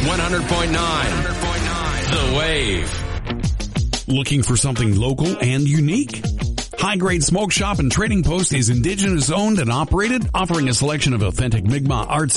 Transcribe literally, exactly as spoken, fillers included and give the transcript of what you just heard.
one hundred point nine. The Wave. Looking for something local and unique? High Grade Smoke Shop and Trading Post is Indigenous owned and operated, offering a selection of authentic Mi'kmaq arts